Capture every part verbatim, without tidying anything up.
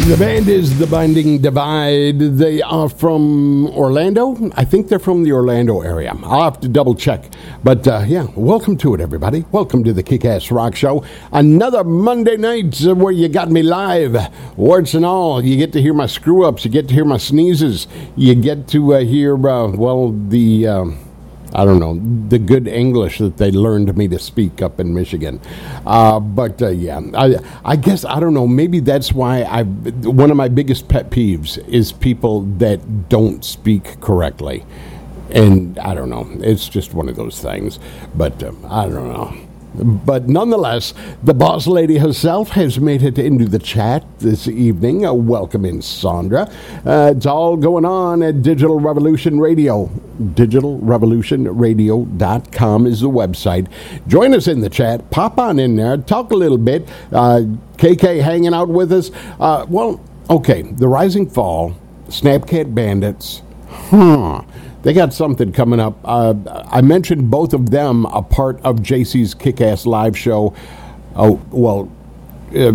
The band is The Binding Divide. They are from Orlando. I think they're from the Orlando area. I'll have to double check. But uh, yeah, welcome to it, everybody. Welcome to the Kick-Ass Rock Show. Another Monday night where you got me live. Warts and all. You get to hear my screw-ups. You get to hear my sneezes. You get to uh, hear, uh, well, the... Uh, I don't know, the good English that they learned me to speak up in Michigan. Uh, but, uh, yeah, I, I guess, I don't know, maybe that's why I one of my biggest pet peeves is people that don't speak correctly. And I don't know, it's just one of those things. But uh, I don't know. But nonetheless, the boss lady herself has made it into the chat this evening. Uh, welcome in, Sandra. Uh, it's all going on at Digital Revolution Radio. digital revolution radio dot com is the website. Join us in the chat. Pop on in there. Talk a little bit. Uh, K K hanging out with us. Uh, well, okay, the Rising Fall, Snapcat Bandits. Huh. They got something coming up. Uh, I mentioned both of them a part of J C's Kick-Ass Live show. Oh, well, uh,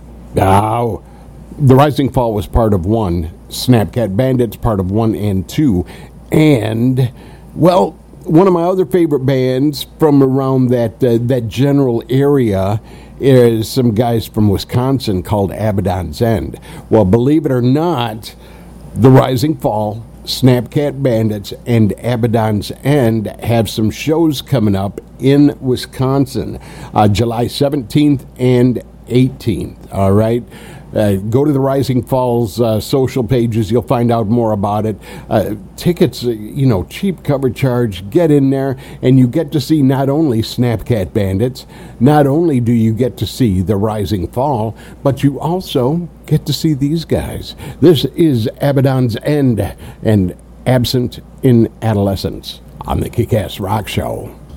oh, The Rising Fall was part of one. Snapcat Bandits, part of one and two. And, well, one of my other favorite bands from around that, uh, that general area is some guys from Wisconsin called Abaddon's End. Well, believe it or not, The Rising Fall, Snapcat Bandits, and Abaddon's End have some shows coming up in Wisconsin, uh, July seventeenth and eighteenth, all right? Uh, go to the Rising Falls uh, social pages. You'll find out more about it. Uh, tickets, uh, you know, cheap cover charge. Get in there, and you get to see not only Snapcat Bandits, not only do you get to see the Rising Fall, but you also get to see these guys. This is Abaddon's End and Absent in Adolescence on the Kick-Ass Rock Show.